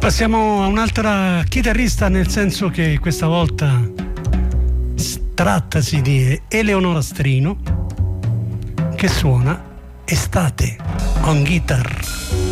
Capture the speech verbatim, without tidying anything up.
Passiamo a un'altra chitarrista, nel senso che questa volta trattasi di Eleonora Strino, che suona Estate on Guitar.